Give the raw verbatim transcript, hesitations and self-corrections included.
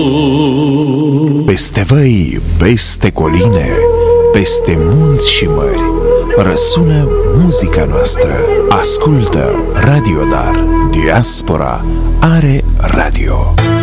Peste văi, peste coline, peste munți și mări, răsună muzica noastră. Ascultă Radio Dar. Diaspora are radio.